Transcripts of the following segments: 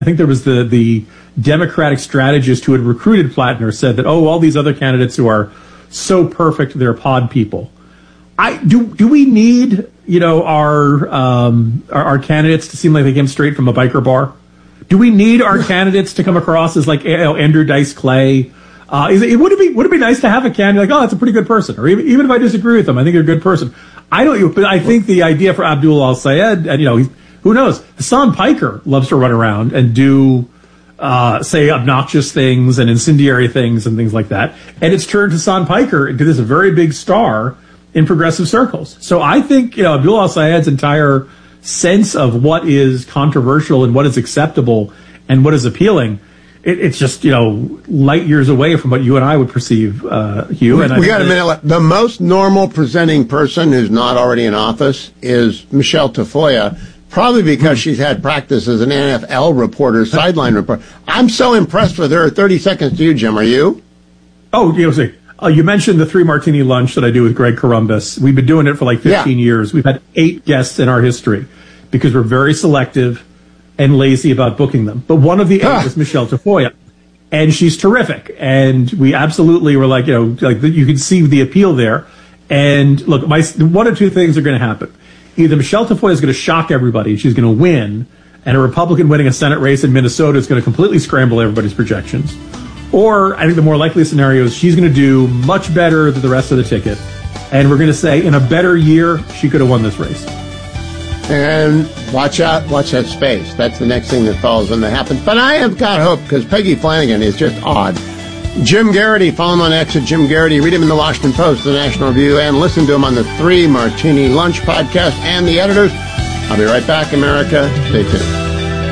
I think there was the Democratic strategist who had recruited Plattner said that, all these other candidates who are so perfect, they're pod people. Do we need, our candidates to seem like they came straight from a biker bar? Do we need our candidates to come across as like Andrew Dice Clay? Would it be nice to have a candidate like, that's a pretty good person, or even if I disagree with them, I think they're a good person. But I think the idea for Abdul Al-Sayed, and who knows, Hassan Piker loves to run around and do say obnoxious things and incendiary things and things like that, and it's turned Hassan Piker into this very big star in progressive circles. So I think Abdul Al-Sayed's entire sense of what is controversial and what is acceptable and what is appealing, it's just light years away from what you and I would perceive, Hugh. We got a minute left. The most normal presenting person who's not already in office is Michelle Tafoya, probably because she's had practice as an NFL reporter, sideline reporter. I'm so impressed with her. 30 seconds to you, Jim. Are you? You mentioned the 3 martini lunch that I do with Greg Corombos. We've been doing it for like 15 years. We've had 8 guests in our history because we're very selective and lazy about booking them. But one of the 8 is Michelle Tafoya, and she's terrific. And we absolutely were like, you can see the appeal there. And look, one or two things are going to happen. Either Michelle Tafoya is going to shock everybody, she's going to win, and a Republican winning a Senate race in Minnesota is going to completely scramble everybody's projections. Or I think the more likely scenario is she's going to do much better than the rest of the ticket. And we're going to say in a better year, she could have won this race. And watch that space. That's the next thing that follows when that happens. But I have got hope because Peggy Flanagan is just odd. Jim Garrity, follow him on X at Jim Garrity. Read him in the Washington Post, the National Review, and listen to him on the 3 Martini Lunch podcast and the editors. I'll be right back, America. Stay tuned.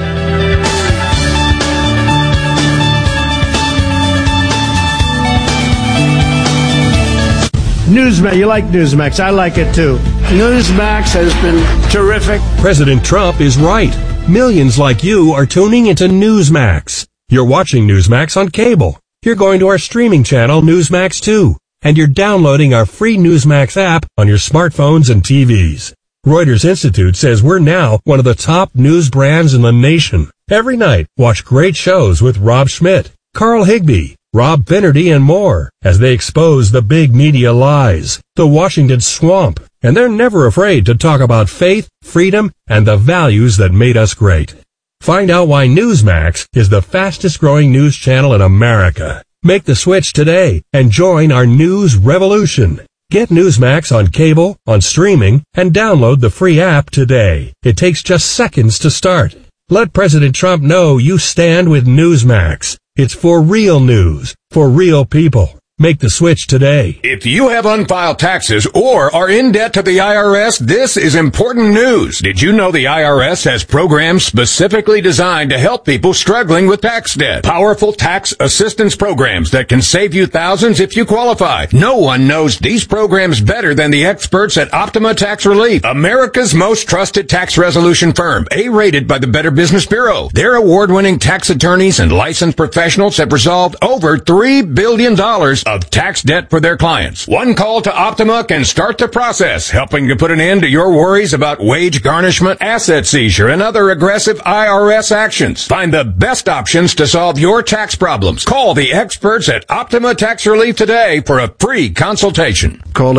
Newsmax, you like Newsmax. I like it too. Newsmax has been terrific. President Trump is right. Millions like you are tuning into Newsmax. You're watching Newsmax on cable. You're going to our streaming channel, Newsmax 2. And you're downloading our free Newsmax app on your smartphones and TVs. Reuters Institute says we're now one of the top news brands in the nation. Every night, watch great shows with Rob Schmidt, Carl Higbie, Rob Finnerty, and more as they expose the big media lies, the Washington swamp, and they're never afraid to talk about faith, freedom, and the values that made us great. Find out why Newsmax is the fastest growing news channel in America. Make the switch today and join our news revolution. Get Newsmax on cable, on streaming, and download the free app today. It takes just seconds to start. Let President Trump know you stand with Newsmax. It's for real news, for real people. Make the switch today. If you have unfiled taxes or are in debt to the IRS, this is important news. Did you know the IRS has programs specifically designed to help people struggling with tax debt? Powerful tax assistance programs that can save you thousands if you qualify. No one knows these programs better than the experts at Optima Tax Relief, America's most trusted tax resolution firm, A-rated by the Better Business Bureau. Their award-winning tax attorneys and licensed professionals have resolved over $3 billion of tax debt for their clients. One call to Optima can start the process, helping to put an end to your worries about wage garnishment, asset seizure, and other aggressive IRS actions. Find the best options to solve your tax problems. Call the experts at Optima Tax Relief today for a free consultation. Call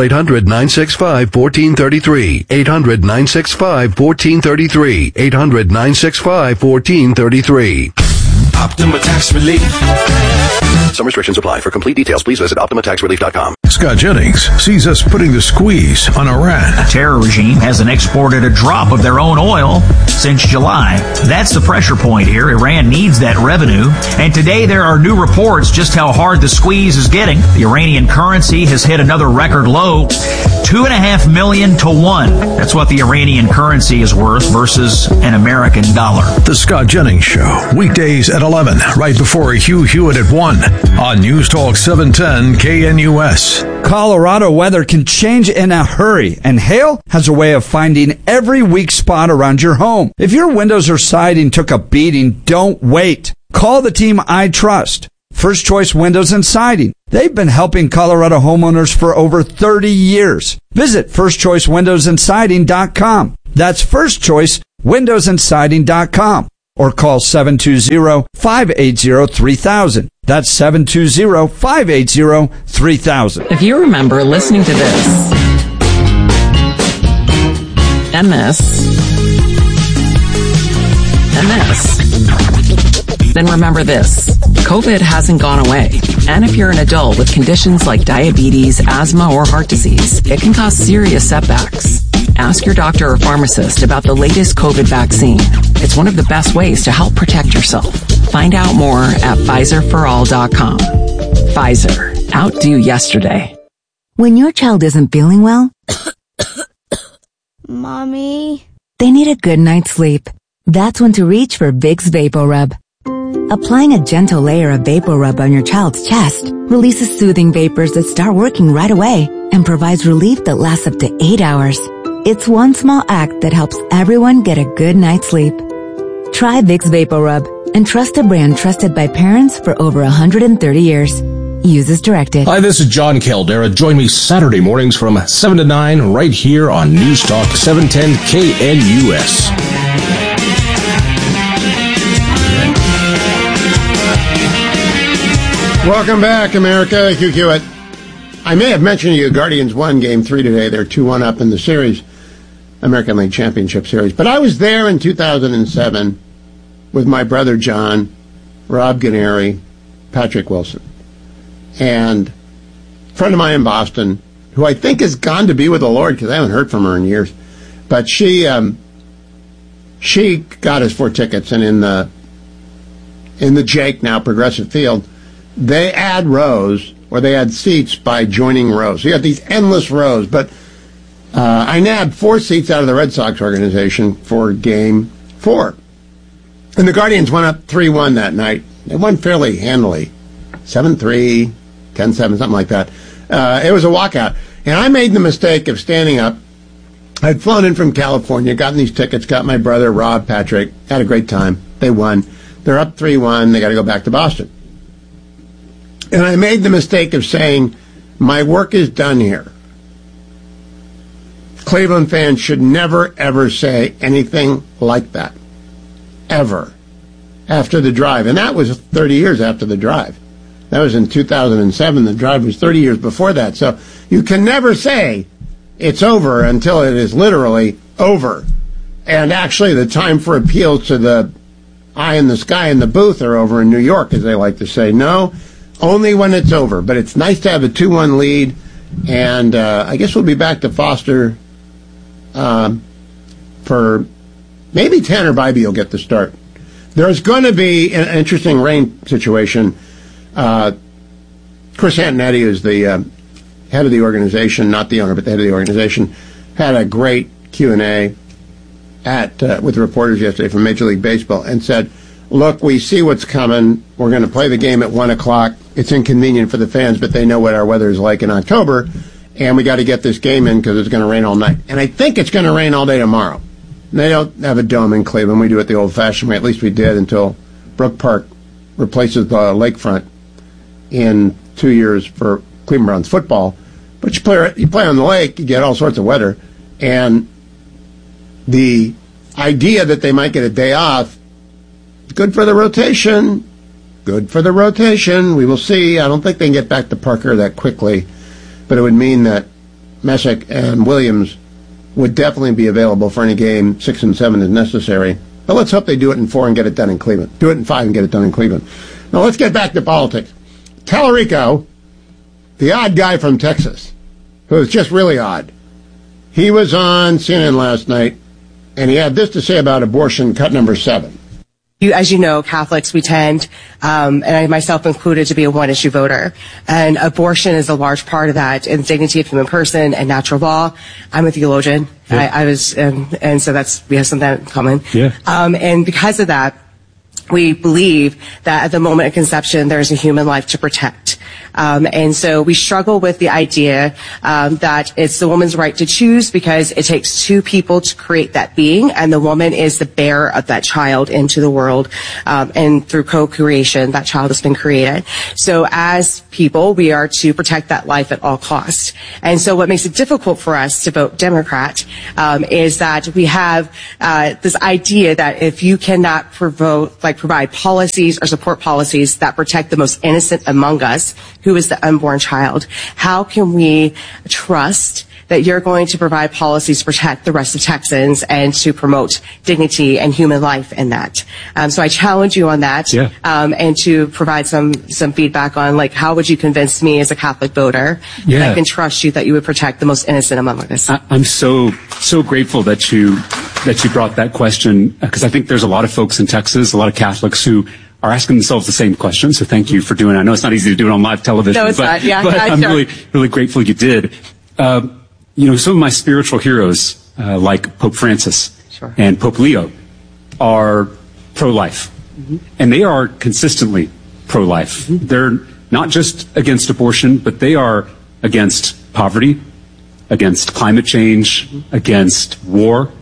800-965-1433. 800-965-1433. 800-965-1433. Optima Tax Relief. Some restrictions apply. For complete details, please visit OptimaTaxRelief.com. Scott Jennings sees us putting the squeeze on Iran. The terror regime hasn't exported a drop of their own oil since July. That's the pressure point here. Iran needs that revenue. And today there are new reports just how hard the squeeze is getting. The Iranian currency has hit another record low, 2.5 million to 1. That's what the Iranian currency is worth versus an American dollar. The Scott Jennings Show, weekdays at 11, right before Hugh Hewitt at 1 on News Talk 710 KNUS. Colorado weather can change in a hurry, and hail has a way of finding every weak spot around your home. If your windows or siding took a beating, don't wait. Call the team I trust, First Choice Windows and Siding. They've been helping Colorado homeowners for over 30 years. Visit firstchoicewindowsandsiding.com. That's firstchoicewindowsandsiding.com. or call 720-580-3000. That's 720-580-3000. If you remember listening to this and this and this, then remember this. COVID hasn't gone away. And if you're an adult with conditions like diabetes, asthma, or heart disease, it can cause serious setbacks. Ask your doctor or pharmacist about the latest COVID vaccine. It's one of the best ways to help protect yourself. Find out more at PfizerForAll.com. Pfizer. Outdo yesterday. When your child isn't feeling well, Mommy, they need a good night's sleep. That's when to reach for Vicks VapoRub. Applying a gentle layer of VapoRub on your child's chest releases soothing vapors that start working right away and provides relief that lasts up to 8 hours. It's one small act that helps everyone get a good night's sleep. Try Vicks VapoRub and trust a brand trusted by parents for over 130 years. Use as directed. Hi, this is John Caldera. Join me Saturday mornings from 7 to 9 right here on News Talk 710 KNUS. Welcome back, America. Hugh Hewitt. I may have mentioned to you Guardians won Game 3 today. They're 2-1 up in the series, American League Championship Series. But I was there in 2007 with my brother John, Rob Gennari, Patrick Wilson, and a friend of mine in Boston, who I think has gone to be with the Lord because I haven't heard from her in years. But she got us 4 tickets, and in the Jake, now Progressive Field, they add rows, or they add seats by joining rows. So you have these endless rows, but I nabbed 4 seats out of the Red Sox organization for Game 4. And the Guardians went up 3-1 that night. They won fairly handily, 7-3, 10-7, something like that. It was a walkout. And I made the mistake of standing up. I'd flown in from California, gotten these tickets, got my brother, Rob, Patrick, had a great time. They won. They're up 3-1. They got to go back to Boston. And I made the mistake of saying, my work is done here. Cleveland fans should never, ever say anything like that. Ever. After the drive. And that was 30 years after the drive. That was in 2007. The drive was 30 years before that. So you can never say it's over until it is literally over. And actually, the time for appeals to the eye in the sky in the booth are over in New York, as they like to say. No, only when it's over. But it's nice to have a 2-1 lead. And I guess we'll be back to Foster for maybe Tanner Bybee will get the start. There's going to be an interesting rain situation. Chris Antonetti is the head of the organization, not the owner, but the head of the organization, had a great Q&A with reporters yesterday from Major League Baseball and said, look, we see what's coming. We're going to play the game at 1 o'clock. It's inconvenient for the fans, but they know what our weather is like in October, and we got to get this game in because it's going to rain all night. And I think it's going to rain all day tomorrow. They don't have a dome in Cleveland. We do it the old-fashioned way. At least we did until Brook Park replaces the lakefront in 2 years for Cleveland Browns football. But you play on the lake, you get all sorts of weather. And the idea that they might get a day off, good for the rotation. Good for the rotation. We will see. I don't think they can get back to Parker that quickly. But it would mean that Messick and Williams would definitely be available for any game 6 and 7 is necessary. But let's hope they do it in 4 and get it done in Cleveland. Do it in 5 and get it done in Cleveland. Now let's get back to politics. Tallarico, the odd guy from Texas, who is just really odd, he was on CNN last night, and he had this to say about abortion, cut number 7. As you know, Catholics, we tend, and I myself included, to be a one-issue voter. And abortion is a large part of that, and dignity of human person and natural law. I'm a theologian. Yeah. I was, and so we have something in common. Yeah. And because of that, we believe that at the moment of conception, there is a human life to protect. And so we struggle with the idea that it's the woman's right to choose because it takes two people to create that being, and the woman is the bearer of that child into the world. And through co-creation, that child has been created. So as people, we are to protect that life at all costs. And so what makes it difficult for us to vote Democrat is that we have this idea that if you cannot provide policies or support policies that protect the most innocent among us, who is the unborn child, how can we trust that you're going to provide policies to protect the rest of Texans and to promote dignity and human life in that? So I challenge you on that, and to provide some feedback on, like, how would you convince me as a Catholic voter that I can trust you that you would protect the most innocent among us? I'm so grateful that you brought that question, because I think there's a lot of folks in Texas, a lot of Catholics who are asking themselves the same question. So thank you for doing it. I know it's not easy to do it on live television, no, it's not. Yeah, but I'm really grateful you did. Some of my spiritual heroes, like Pope Francis and Pope Leo, are pro-life. And they are consistently pro-life. They're not just against abortion, but they are against poverty, against climate change, against war.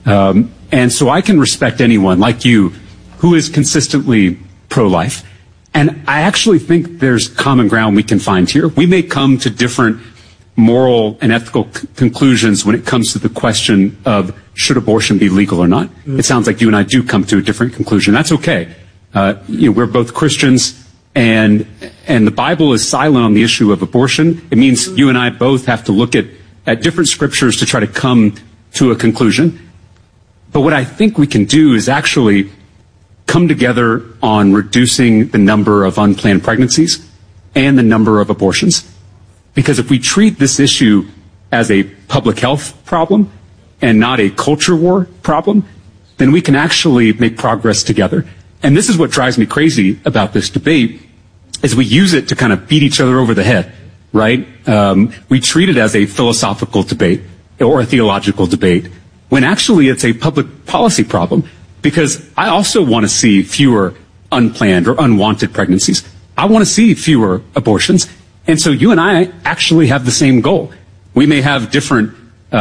And so I can respect anyone like you who is consistently pro-life. And I actually think there's common ground we can find here. We may come to different moral and ethical conclusions when it comes to the question of should abortion be legal or not. It sounds like you and I do come to a different conclusion. That's okay. We're both Christians, and the Bible is silent on the issue of abortion. It means you and I both have to look at different scriptures to try to come to a conclusion. But what I think we can do is actually come together on reducing the number of unplanned pregnancies and the number of abortions. Because if we treat this issue as a public health problem and not a culture war problem, then we can actually make progress together. And this is what drives me crazy about this debate, is we use it to kind of beat each other over the head, right? We treat it as a philosophical debate or a theological debate, when actually it's a public policy problem. Because I also want to see fewer unplanned or unwanted pregnancies. I want to see fewer abortions. And so you and I actually have the same goal. We may have different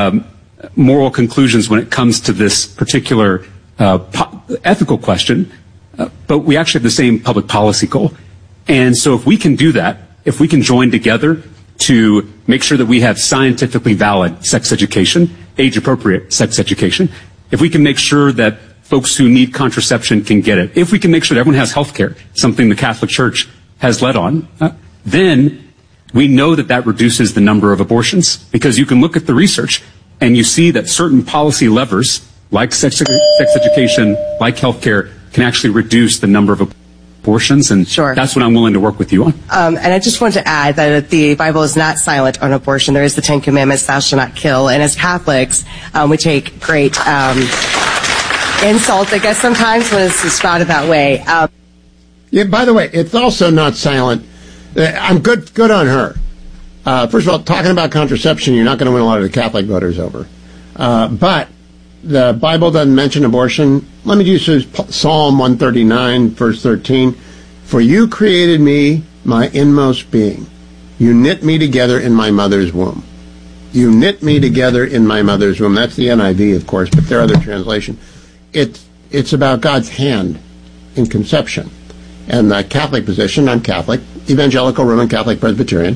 moral conclusions when it comes to this particular ethical question, but we actually have the same public policy goal. And so if we can do that, if we can join together to make sure that we have scientifically valid sex education, age-appropriate sex education, if we can make sure that folks who need contraception can get it, if we can make sure that everyone has health care, something the Catholic Church has led on, then we know that reduces the number of abortions, because you can look at the research and you see that certain policy levers, like sex education, like healthcare, can actually reduce the number of abortions. And that's what I'm willing to work with you on. And I just want to add that the Bible is not silent on abortion. There is the Ten Commandments, thou shalt not kill. And as Catholics, we take great insult, I guess, sometimes when it's spouted that way. By the way, it's also not silent. I'm good on her. First of all, talking about contraception, you're not going to win a lot of the Catholic voters over. But the Bible doesn't mention abortion. Let me use Psalm 139, verse 13. For you created me, my inmost being. You knit me together in my mother's womb. You knit me together in my mother's womb. That's the NIV, of course, but there are other translations. It's about God's hand in conception. And the Catholic position, I'm Catholic, evangelical, Roman Catholic, Presbyterian,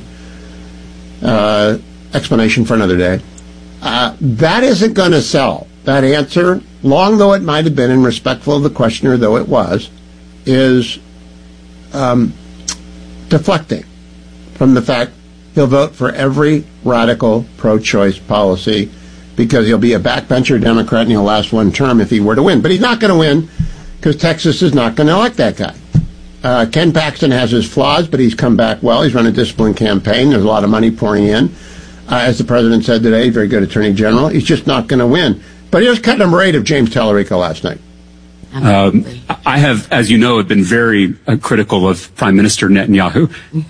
explanation for another day. That isn't going to sell. That answer, long though it might have been and respectful of the questioner though it was, is deflecting from the fact he'll vote for every radical pro-choice policy because he'll be a backbencher Democrat and he'll last one term if he were to win. But he's not going to win because Texas is not going to elect that guy. Ken Paxton has his flaws, but he's come back well. He's run a disciplined campaign. There's a lot of money pouring in. As the president said today, very good attorney general. He's just not going to win. But here's cut number 8 of James Tallarico last night. I have, as you know, been very critical of Prime Minister Netanyahu.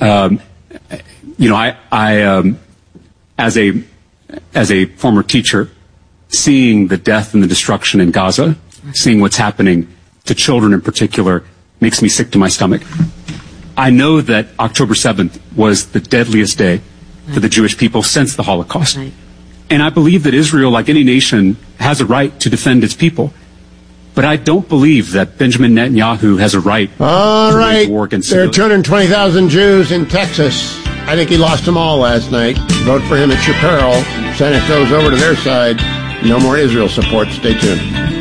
As a former teacher, seeing the death and the destruction in Gaza, seeing what's happening to children in particular, makes me sick to my stomach. I know that October 7th was the deadliest day for the Jewish people since the Holocaust. Right. And I believe that Israel, like any nation, has a right to defend its people. But I don't believe that Benjamin Netanyahu has a right to wage war against there are civilians. 220,000 Jews in Texas. I think he lost them all last night. Vote for him at your peril. Senate goes over to their side. No more Israel support. Stay tuned.